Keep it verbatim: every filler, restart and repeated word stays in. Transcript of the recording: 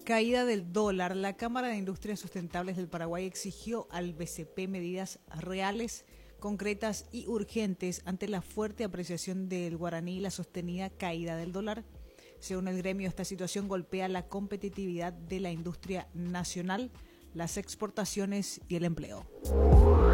Caída del dólar. La Cámara de Industrias Sustentables del Paraguay exigió al B C P medidas reales, concretas y urgentes ante la fuerte apreciación del guaraní y la sostenida caída del dólar. Según el gremio, esta situación golpea la competitividad de la industria nacional, las exportaciones y el empleo.